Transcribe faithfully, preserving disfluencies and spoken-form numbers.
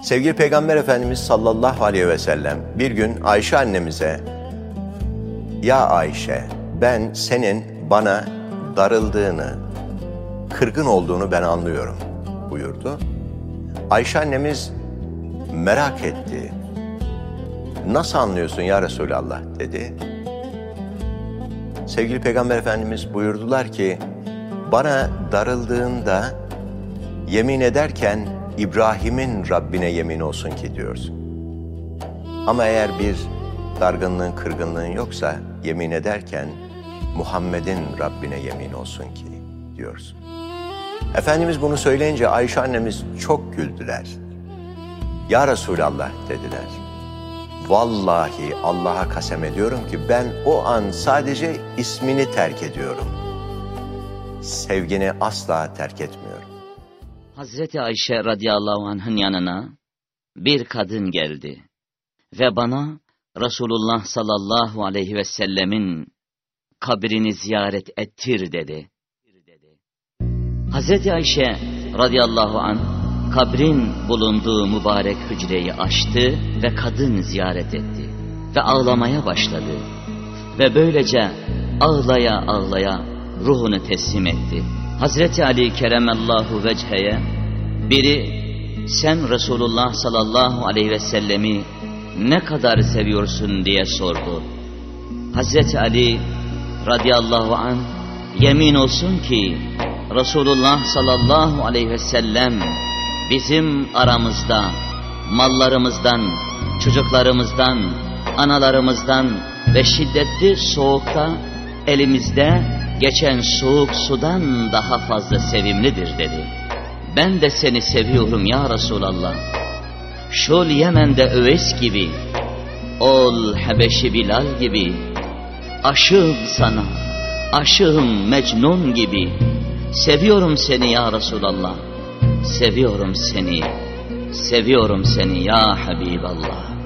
Sevgili Peygamber Efendimiz sallallahu aleyhi ve sellem bir gün Ayşe annemize, "Ya Ayşe, ben senin bana darıldığını, kırgın olduğunu ben anlıyorum," buyurdu. Ayşe annemiz merak etti. "Nasıl anlıyorsun ya Resulallah?" dedi. Sevgili Peygamber Efendimiz buyurdular ki, "Bana darıldığında yemin ederken İbrahim'in Rabbine yemin olsun ki diyorsun. Ama eğer bir dargınlığın, kırgınlığın yoksa yemin ederken Muhammed'in Rabbine yemin olsun ki diyorsun." Efendimiz bunu söyleyince Ayşe annemiz çok güldüler. "Ya Resulallah," dediler, "vallahi Allah'a kasem ediyorum ki ben o an sadece ismini terk ediyorum. Sevgini asla terk etmiyorum." Hazreti Ayşe radıyallahu anh'ın yanına bir kadın geldi ve bana Resulullah sallallahu aleyhi ve sellemin kabrini ziyaret ettir dedi. Hazreti Ayşe radıyallahu anh kabrin bulunduğu mübarek hücreyi açtı ve kadın ziyaret etti ve ağlamaya başladı ve böylece ağlaya ağlaya ruhunu teslim etti. Hazreti Ali keremallahu vecheye biri, "Sen Resulullah sallallahu aleyhi ve sellemi ne kadar seviyorsun?" diye sordu. Hazreti Ali radıyallahu anh, "Yemin olsun ki Resulullah sallallahu aleyhi ve sellem bizim aramızda mallarımızdan, çocuklarımızdan, analarımızdan ve şiddetli soğukta elimizde geçen soğuk sudan daha fazla sevimlidir," dedi. "Ben de seni seviyorum ya Resulallah. Şol Yemen'de Öveys gibi, ol Habeşi Bilal gibi, aşığım sana, aşığım Mecnun gibi. Seviyorum seni ya Resulallah, seviyorum seni, seviyorum seni ya Habiballah."